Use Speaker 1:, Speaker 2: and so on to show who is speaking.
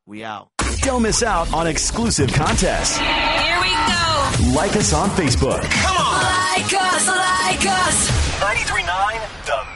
Speaker 1: We out.
Speaker 2: Don't miss out on exclusive contests.
Speaker 3: Here we go.
Speaker 2: Like us on Facebook.
Speaker 4: Come on.
Speaker 3: Like us, like us.
Speaker 4: 93.9 The